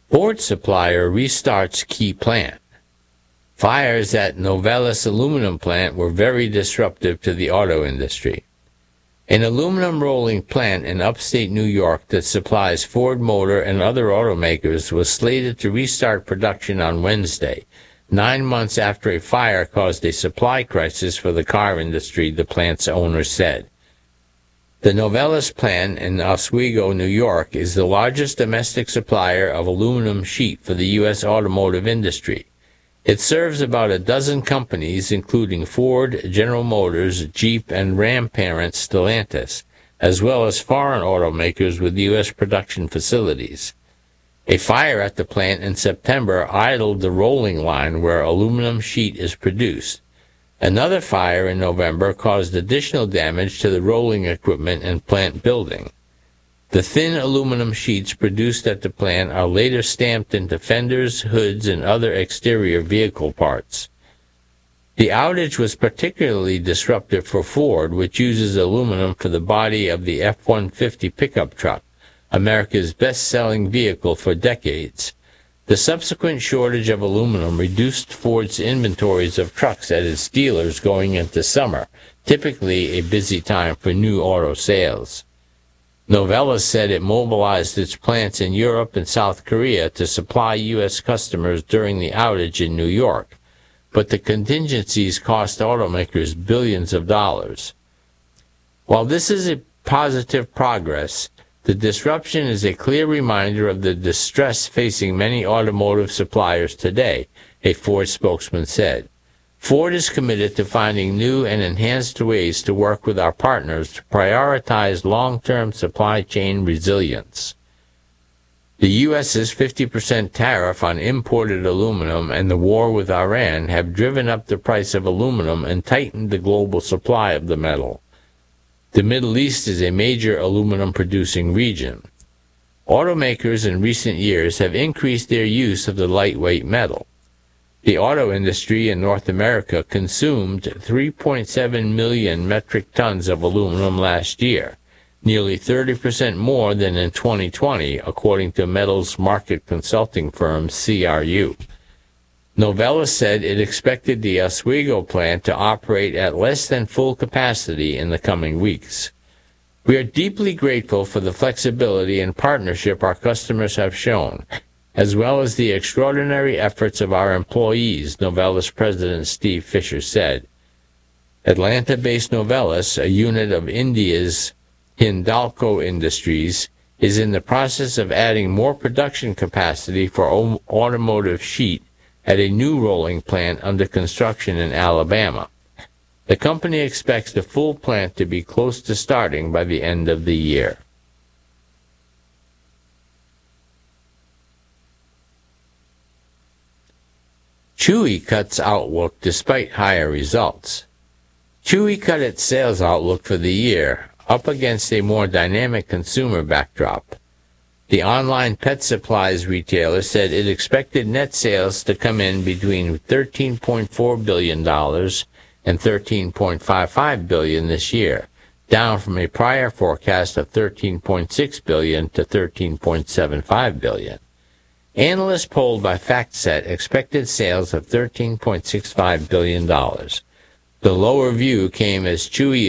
Ford supplier restarts key plant. Fires at Novelis aluminum plant were very disruptive to the auto industry. An aluminum rolling plant in upstate New York that supplies Ford Motor and other automakers was slated to restart production on Wednesday, 9 months after a fire caused a supply crisis for the car industry, the plant's owner said. The Novelis plant in Oswego, New York, is the largest domestic supplier of aluminum sheet for the U.S. automotive industry. It serves about a dozen companies, including Ford, General Motors, Jeep, and Ram parent Stellantis, as well as foreign automakers with U.S. production facilities. A fire at the plant in September idled the rolling line where aluminum sheet is produced. Another fire in November caused additional damage to the rolling equipment and plant building. The thin aluminum sheets produced at the plant are later stamped into fenders, hoods, and other exterior vehicle parts. The outage was particularly disruptive for Ford, which uses aluminum for the body of the F-150 pickup truck, America's best-selling vehicle for decades. The subsequent shortage of aluminum reduced Ford's inventories of trucks at its dealers going into summer, typically a busy time for new auto sales. Novelis said it mobilized its plants in Europe and South Korea to supply U.S. customers during the outage in New York, but the contingencies cost automakers billions of dollars. While this is a positive progress, the disruption is a clear reminder of the distress facing many automotive suppliers today, a Ford spokesman said. Ford is committed to finding new and enhanced ways to work with our partners to prioritize long-term supply chain resilience. The U.S.'s 50% tariff on imported aluminum and the war with Iran have driven up the price of aluminum and tightened the global supply of the metal. The Middle East is a major aluminum-producing region. Automakers in recent years have increased their use of the lightweight metal. The auto industry in North America consumed 3.7 million metric tons of aluminum last year, nearly 30% more than in 2020, according to metals market consulting firm CRU. Novelis said it expected the Oswego plant to operate at less than full capacity in the coming weeks. We are deeply grateful for the flexibility and partnership our customers have shown, as well as the extraordinary efforts of our employees, Novelis President Steve Fisher said. Atlanta-based Novelis, a unit of India's Hindalco Industries, is in the process of adding more production capacity for automotive sheet at a new rolling plant under construction in Alabama. The company expects the full plant to be close to starting by the end of the year. Chewy cuts outlook despite higher results. Chewy cut its sales outlook for the year, up against a more dynamic consumer backdrop. The online pet supplies retailer said it expected net sales to come in between $13.4 billion and $13.55 billion this year, down from a prior forecast of $13.6 billion to $13.75 billion. Analysts polled by FactSet expected sales of $13.65 billion. The lower view came as Chewy